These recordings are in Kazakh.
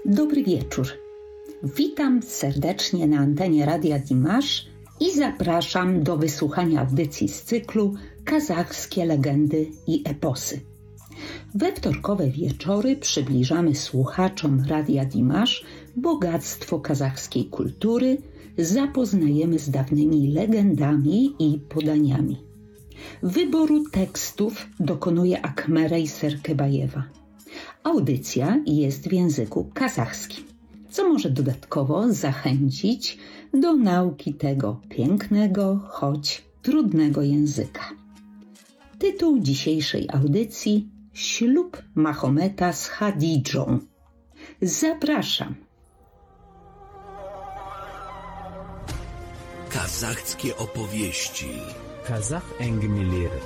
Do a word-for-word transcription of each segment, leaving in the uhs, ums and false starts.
Dobry wieczór. Witam serdecznie na antenie Radia Dimash i zapraszam do wysłuchania audycji z cyklu Kazachskie legendy i eposy. We wtorkowe wieczory przybliżamy słuchaczom Radia Dimash bogactwo kazachskiej kultury, zapoznajemy z dawnymi legendami i podaniami. Wyboru tekstów dokonuje Akmerey Serkebajewa. Audycja jest w języku kazachskim, co może dodatkowo zachęcić do nauki tego pięknego, choć trudnego języka. Tytuł dzisiejszej audycji: Ślub Mahometa z Hadidżą. Zapraszam. Kazachskie opowieści. Kazakh әңгімелері.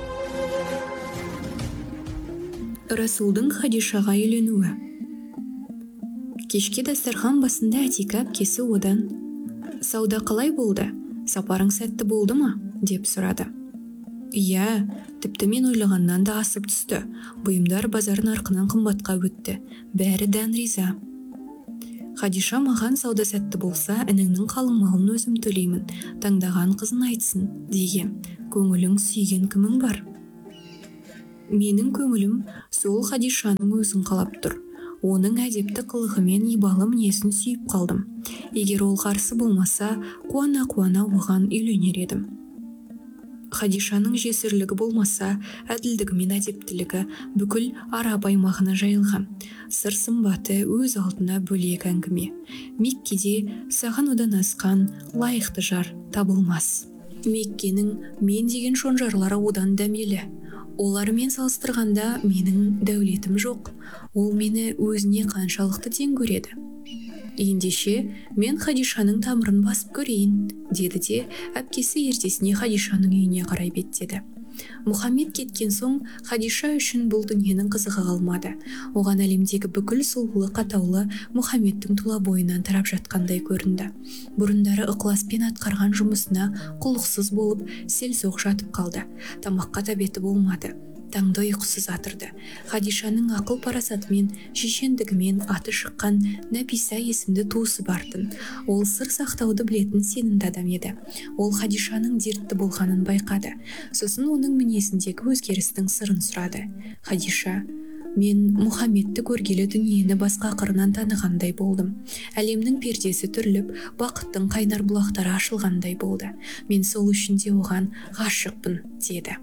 Расулдың Хадишаға үйленуі. Кешке дастархан басында Атика әпкесі одан: «Сауда қалай болды? Сапарың сәтті болды ма?» деп сұрады. «Иә, тіпті мен ойлағаннан да асып түсті. Бұйымдар базар нарқынан қымбатқа өтті. Бәрі дән риза». Хадиша: «Маған сауда сәтті болса, ініңнің қалың малын өзім төлеймін. Таңдаған қызын айтсын» деген. «Көңілің сүйген кімің бар?» «Менің көңілім сол Хадишаның өзін қалап тұр. Оның әдепті қылығымен ибалы мінезін сүйіп қалдым. Егер ол қарсы болмаса, қуана-қуана оған үйленер едім. Хадишаның жесірлігі болмаса, әділдігі мен әдептілігі бүкіл араб аймағына жайылған. Сыр сымбаты өз алдына бөлек әңгіме. Меккеде саған одан асқан лайықты жар табылмас. Меккенің мен деген шонжарлары одан дәмелі. Олармен салыстырғанда менің дәулетім жоқ. Ол мені өзіне қаншалықты тең көреді. Ендеше мен Хадишаның тамырын басып көрейін» деді де әпкесі ертесіне Хадишаның үйіне қарай беттеді. Мұхаммед кеткен соң Хадиша үшін бұл дүниенің қызығы қалмады. Оған әлемдегі бүкіл сұлулы қатаулы Мұхаммедтің тұла бойынан тарап жатқандай көрінді. Бұрындары ықыласпен атқарған жұмысына құлықсыз болып селсоқ жатып қалды. Тамаққа тәбеті болмады. Таңды ұйқысыз атырды. Хадишаның ақыл парасатымен, шешендігімен аты шыққан Нәписа есімді туысы бартын. Ол сыр сақтауды білетін сенімді адам еді. Ол Хадишаның дертті болғанын байқады. Сосын оның мінезіндегі өзгерістің сырын сұрады. «Хадиша, мен Мұхаммедті көргелі дүниені басқа қырынан танығандай болдым. Әлемнің пердесі түріліп, бақыттың қайнар бұлақтары ашылғандай болды. Мен сол үшін де оған ғашықпын» деді.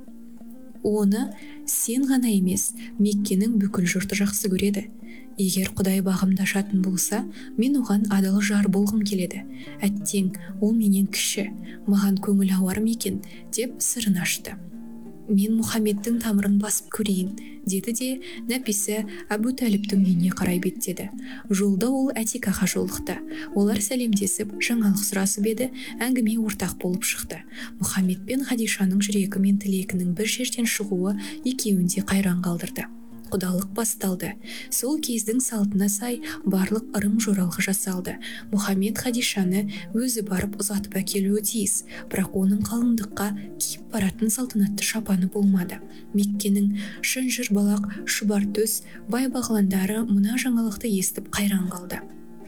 «Оны сен ғана емес, Меккенің бүкіл жұрты жақсы көреді. Егер Құдай бағымдашатын болса, мен оған адал жар болғым келеді. Әттең, ол менен кіші, маған көңіл ауар ма екен?» деп сырын ашты. «Мен Мұхаммедтің тамырын басып көрейін» деді де Нәписа Әбу Тәліптің үйіне қарай беттеді. Жолда ол Атикаға жолықты. Олар сәлемдесіп, жаңалық сұрасып еді, әңгіме ортақ болып шықты. Мұхаммед пен Хадишаның жүрегі мен тілегінің бір жерден шығуы екеуінде қайран қалдырды. Құдалық басталды. Сол кездің салтына сай барлық ырым жоралғы жасалды. Мұхаммед Хадишаны өзі барып ұзатып әкелуі тиіс, бірақ оның қалыңдыққа киіп баратын салтанатты шапаны болмады. Меккенің шынжыр балақ, шұбар төс бай бағландары мұна жаңалықты естіп қайран қалды.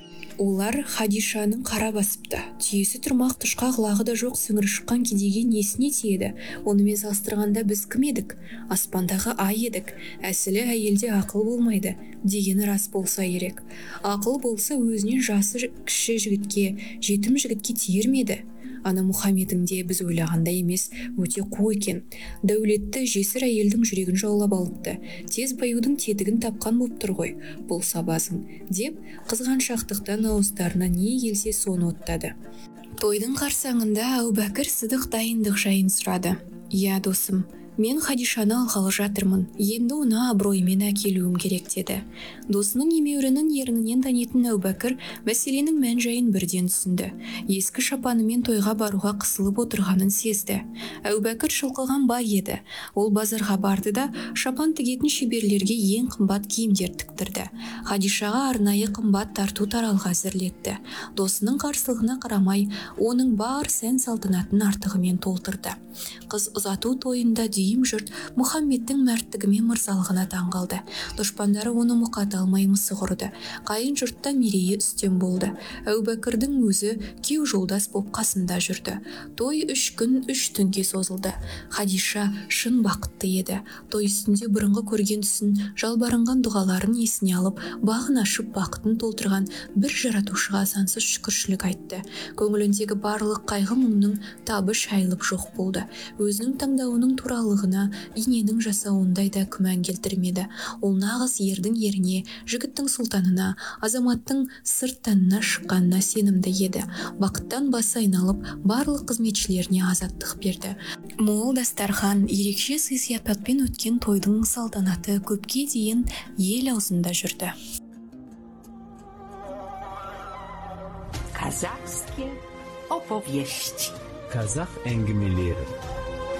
Олар Хадишаның қара басыпты. Түйесі тұрмақ, тұшқа құлағы да жоқ сіңірі шыққан кедейге несіне тиеді? Онымен салыстырғанда біз кім едік? Аспандағы ай едік. Әсілі әйелде ақыл болмайды дегені рас болса керек. Ақыл болса өзінен жасы кіші жігітке, жетім жігітке тиер ме еді? Ана Мұхаммеддің де біз ойлағандай емес, өте қу екен. Дәулетті жесір әйелдің жүрегін жаулап алыпты. Тез баюдың тетігін тапқан боп тұр ғой, бұл сабазың, деп қызғаншақтықтан ауыздарына не келсе соны оттады. Тойдың қарсаңында Әбубәкір Сыдық дайындық жайын сұрады. «Иә, досым, мен Хадишаны алғалы жатырмын. Енді оны абыроймен әкелуім керек» деді. Досының емеурінің ерінінен танитын Әбубәкір мәселенің мән-жайын бірден түсінді. Ескі шапанымен тойға баруға қысылып отырғанын сезді. Әбубәкір шылқыған бай еді. Ол базарға барды да шапан тігетін шеберлерге ең қымбат киімдер тіктірді. Хадишаға арнайы қымбат тарту таралғы әзірлетті. Досының қарсылығына қарамай, оның бар сән салтанатын артығымен толтырды. Қыз ұзату тойында Дүйім жұрт Мұхаммедтің мәрттігі мен мырзалығына таң қалды. Дұшпандары оны мұқата алмай мысық ұрды. Қайын жұртта мерейі үстем болды. Әубәкірдің өзі кеу жолдас боп қасында жүрді. Той үш күн үш түнге созылды. Хадиша шын бақытты еді. Той үстінде бұрынғы көрген түсін, жалбарынған дұғаларын есіне алып, бағын ашып бақытын толтырған бір жаратушыға сансыз шүкіршілік айтты. Көңіліндегі барлық қайғы мұңның табы шайылып жоқ болды. Өзінің таңдауының туралығына иненің жасауындай да күмән келтірмеді. Ол нағыз ердің еріне, жігіттің сұлтанына, азаматтың сырттанына шыққанына сенімді еді. Бақыттан басы айналып, барлық қызметшілеріне азаттық берді. Мол дастархан, ерекше сый-сияпатпен өткен тойдың салтанаты көпке дейін ел аузында жүрді. Казахские opowieści. Kazakh әңгімелері.